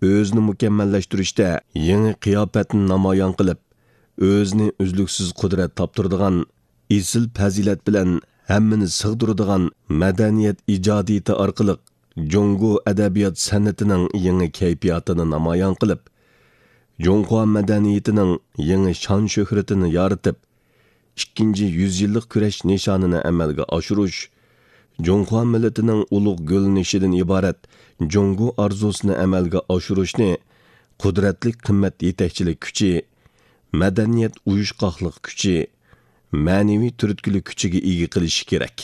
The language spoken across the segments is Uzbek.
o'zini mukammalashtirishda yangi qiyofatni namoyon qilib, o'zini uzluksiz qudrat toptiradigan, isil fazilat bilan hammani sig'diradigan madaniyat ijodiyati orqali Jongo adabiyot san'atining yangi kayfiyatini namoyon qilib, Jongo madaniyatining yangi shon shuhratini yoritib, 2-yüzyillik kurash nishonini amalga oshirish, Jongo millatining ulug' gulnishidan iborat Jongo orzusini amalga oshirishni qudratli qimmat yetakchilik kuchi, madaniyat uyushqoqlik kuchi, ma'naviy turtkilik kuchiga ega qilish kerak.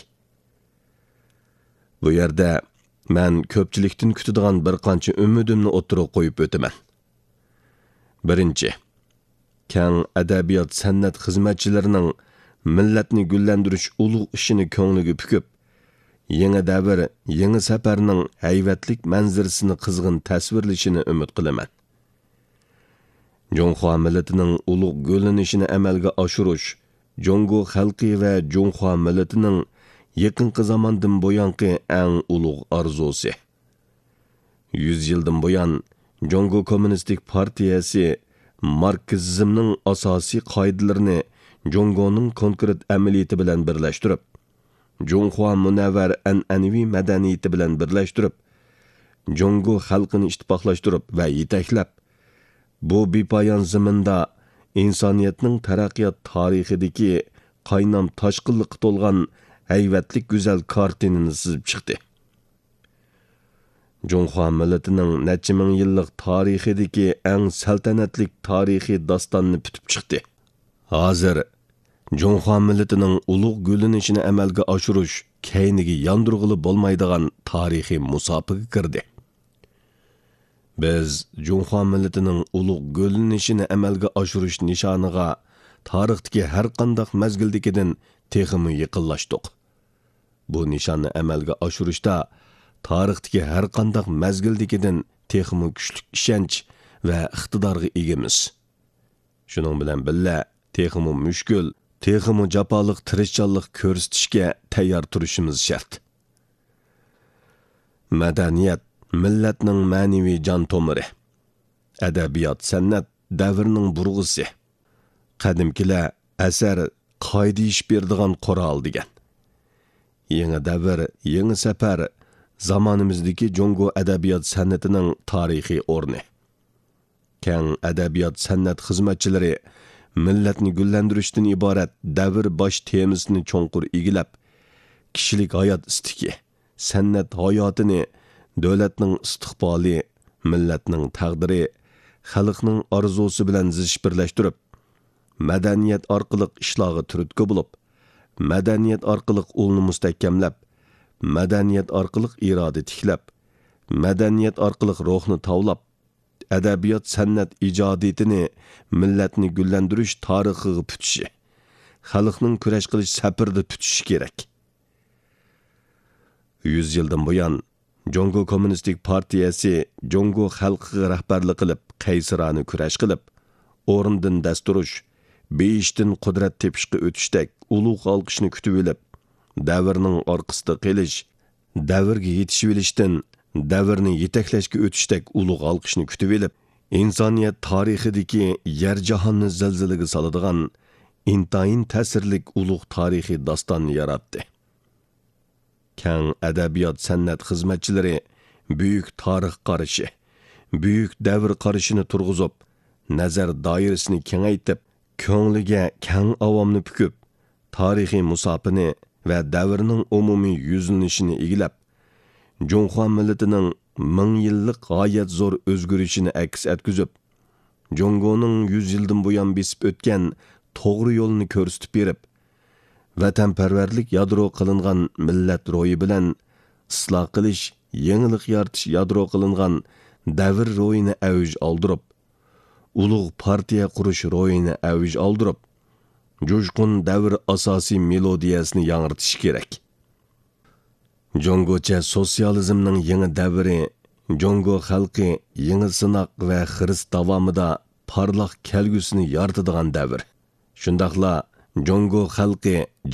Bu yerda men ko'pchilikdan kutadigan bir qancha umidimni o'tirib qo'yib o'taman. Birinchi, keng adabiyot san'at xizmatchilarining millatni gullantirish ulug' ishini ko'ngliga pukib, yangi davr, yangi safarning hayvatlik manzarasini qizg'in tasvirlashini umid qilaman. Jongo millatining ulug' gullanishini amalga oshirish, Jongo xalqi va Jongo millatining yaqinqi zamondan buyanqi eng ulug' orzusi. 100 yildan buyon Jongo Kommunistik partiyasi marksizmning asosiy qoidalarini Jongoning konkret amaliyati bilan birlashtirib, Jongo munavvar an'anaviy madaniyati bilan birlashtirib, Jongo xalqini ittifoqlashtirib va yetaklab, bu bepoyon zaminda insoniyatning taraqqiyot tarixidagi qaynam toshqinlikqa to'lgan hayvatlik go'zal kartinini chizib chiqdi. Jongo millatining necha ming yillik tarixidagi eng saltanatlik tarixiy dostonni bitib chiqdi. Hozir Jongo millatining ulug' gullanishini amalga oshirish keyniga yondirg'ili bo'lmaydigan tarixiy musobaqa kirdi. Biz Jongo millatining ulug' gullanishini amalga oshirish nishoniga tarixdagi har qanday mazgildagidan texmi yaqinlashdik. Bu nishonni amalga oshirishda tarixdagi har qanday mazgildagidan texmi kuchli ishonch va iqtidorga egamiz. Shuning bilan birga texmi mushkul, texmi jafoliq tirishchanlik ko'rsatishga tayyor turishimiz shart. Madaniyat millatning ma'naviy jon tomiri. Adabiyot san'at davrning burg'isi. Qadimkilar asar qoida ish beradigan qoral degan. Yangi davr, yangi safar zamonimizdagi Jongo adabiyot san'atining tarixiy o'rni. Keng adabiyot san'at xizmatchilari millatni gullantirishdan iborat davr bosh temasini cho'nqur egilab, kishilik hayot istiki, san'at hayotini, davlatning istiqboli, millatning taqdiri, xalqning orzusi bilan zish birlashtirib, madaniyat orqali ishlarga turtki bo'lib, madaniyat orqali ulni mustahkamlab, madaniyat orqali iroda tiklab, madaniyat orqali ruhni tavlab, adabiyot san'at ijodiyatini millatni gullantirish tarixiga putishi, xalqning kurash qilish safarida putishi kerak. 100 yildan buyon Jongo Kommunistik partiyasi Jongo xalqiga rahbarlik qilib, qaysirona kurash qilib, o'rindan dasturish, beshdan qudrat tepishga o'tishdek ulug' olqishni kutib olib, davrning orqasida qelish, davrga yetishib olishdan davrni yetaklashga o'tishdek ulug' olqishni kutib olib, insoniyat tarixidagi yer jahonni zilzilaga soladigan intayin ta'sirlik ulug' tarixiy dostonni yaratdi. Keng adabiyot san'at xizmatchilari buyuk tarix qarashi, buyuk davr qarashini turg'izib, nazar doirasini kengaytib, ko'ngliga keng avomni pukib, tarixiy musofini va davrning umumiy yuzlanishini egilab, Jongo millatining 1000 yillik g'oyat zo'r o'zgarishini aks etkizib, Jongoning 100 yildan buyon besib o'tgan to'g'ri yo'lni ko'rsatib berib, vatanparvarlik yadro qilingan millat ro'yi bilan isloh qilish, yangilik yaratish yadro qilingan davr ro'yini avj oldirib, ulug' partiya qurish ro'yini avj oldirib, jo'shqin davr asosiy melodiyasini yangritish kerak. Jongocha sotsializmning yangi davri, Jongo xalqi yangi sinoq va xiris davomida parlaq kelgusini yaratadigan davr. Shundaqla Jongo xalqi